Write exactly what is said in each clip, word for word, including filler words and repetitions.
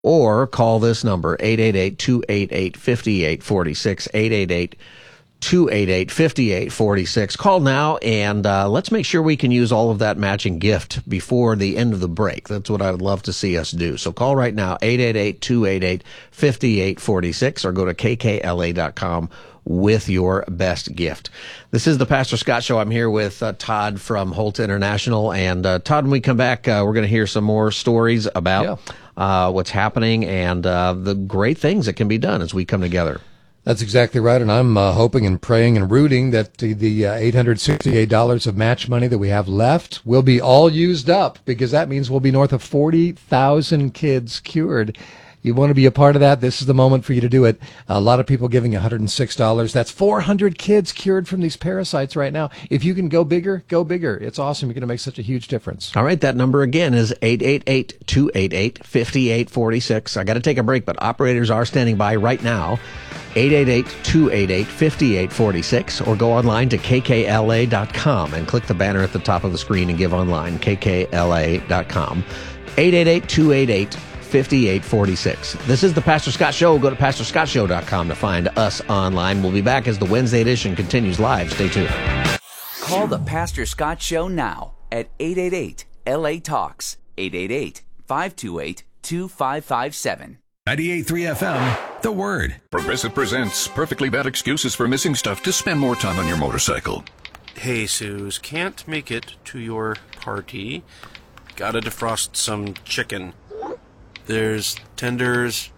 or call this number, eight eight eight, two eight eight, five eight four six, eight eight eight, two eight eight, five eight four six. Call now, and uh, let's make sure we can use all of that matching gift before the end of the break. That's what I would love to see us do. So call right now, eight eight eight, two eight eight, five eight four six, or go to k k l a dot com with your best gift. This is the Pastor Scott Show. I'm here with uh, Todd from Holt International. And uh, Todd, when we come back, uh, we're going to hear some more stories about yeah. uh, what's happening and uh, the great things that can be done as we come together. That's exactly right, and I'm uh, hoping and praying and rooting that the, the uh, eight hundred sixty-eight dollars of match money that we have left will be all used up, because that means we'll be north of forty thousand kids cured. You want to be a part of that? This is the moment for you to do it. A lot of people giving one hundred six dollars. That's four hundred kids cured from these parasites right now. If you can go bigger, go bigger. It's awesome. You're going to make such a huge difference. All right, that number again is eight eight eight, two eight eight, five eight four six. I got to take a break, but operators are standing by right now. eight eight eight, two eight eight, five eight four six, or go online to k k l a dot com and click the banner at the top of the screen and give online, k k l a dot com. eight eight eight, two eight eight, five eight four six. This is the Pastor Scott Show. Go to pastor scott show dot com to find us online. We'll be back as the Wednesday edition continues live. Stay tuned. Call the Pastor Scott Show now at eight eight eight, L A Talks, eight eight eight, five two eight, two five five seven. ninety-eight point three F M, The Word. Progressive presents perfectly bad excuses for missing stuff to spend more time on your motorcycle. Hey, Suze, can't make it to your party. Gotta defrost some chicken. There's tenders,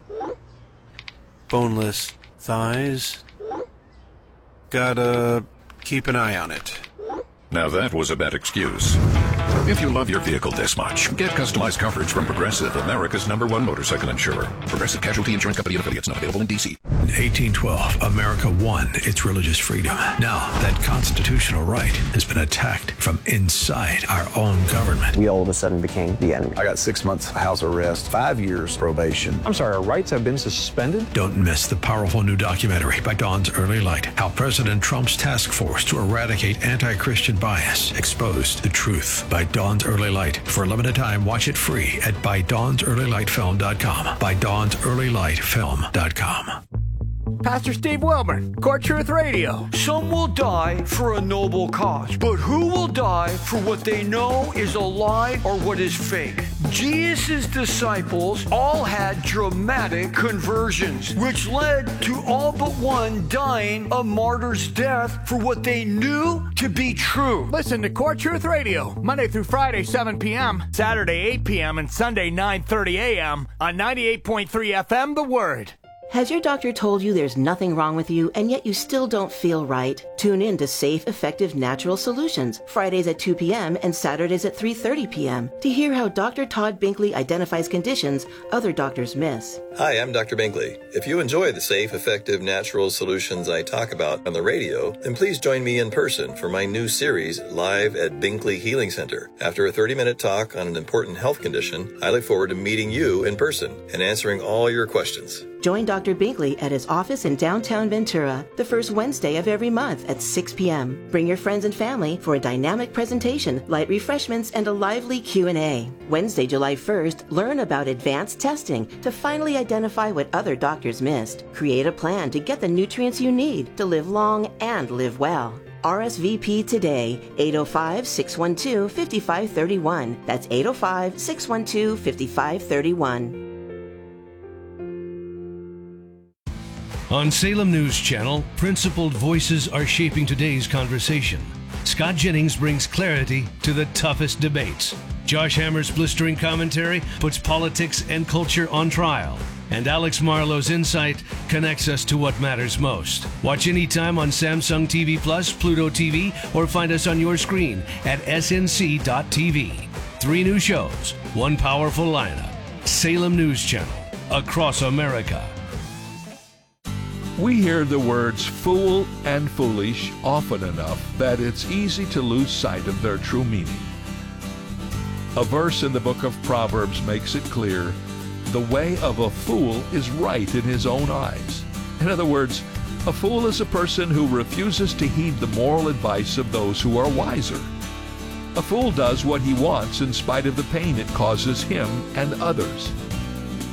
boneless thighs. Gotta keep an eye on it. Now that was a bad excuse. If you love your vehicle this much, get customized coverage from Progressive, America's number one motorcycle insurer. Progressive Casualty Insurance Company and affiliates, not available in D C. In eighteen twelve, America won its religious freedom. Now, that constitutional right has been attacked from inside our own government. We all of a sudden became the enemy. I got six months house arrest, five years probation. I'm sorry, our rights have been suspended? Don't miss the powerful new documentary by Dawn's Early Light, how President Trump's task force to eradicate anti-Christian bias exposed the truth. By Dawn's Early Light. For a limited time, watch it free at by dawns early light film dot com. by dawns early light film dot com. Pastor Steve Wilburn, Core Truth Radio. Some will die for a noble cause, but who will die for what they know is a lie or what is fake? Jesus' disciples all had dramatic conversions, which led to all but one dying a martyr's death for what they knew to be true. Listen to Core Truth Radio, Monday through Friday, seven p.m., Saturday, eight p.m., and Sunday, nine thirty a.m. on ninety-eight point three F M, The Word. Has your doctor told you there's nothing wrong with you and yet you still don't feel right? Tune in to Safe, Effective Natural Solutions, Fridays at two p.m. and Saturdays at three thirty p.m. to hear how Doctor Todd Binkley identifies conditions other doctors miss. Hi, I'm Doctor Binkley. If you enjoy the safe, effective, natural solutions I talk about on the radio, then please join me in person for my new series, Live at Binkley Healing Center. After a thirty-minute talk on an important health condition, I look forward to meeting you in person and answering all your questions. Join Doctor Binkley at his office in downtown Ventura the first Wednesday of every month at six p.m. Bring your friends and family for a dynamic presentation, light refreshments, and a lively Q and A. Wednesday, July first, learn about advanced testing to finally identify what other doctors missed. Create a plan to get the nutrients you need to live long and live well. R S V P today, eight oh five, six one two, five five three one. That's eight oh five, six one two, five five three one. On Salem News Channel, principled voices are shaping today's conversation. Scott Jennings brings clarity to the toughest debates. Josh Hammer's blistering commentary puts politics and culture on trial. And Alex Marlowe's insight connects us to what matters most. Watch anytime on Samsung T V Plus, Pluto T V, or find us on your screen at S N C dot T V. Three new shows, one powerful lineup. Salem News Channel, across America. We hear the words fool and foolish often enough that it's easy to lose sight of their true meaning. A verse in the book of Proverbs makes it clear, the way of a fool is right in his own eyes. In other words, a fool is a person who refuses to heed the moral advice of those who are wiser. A fool does what he wants in spite of the pain it causes him and others.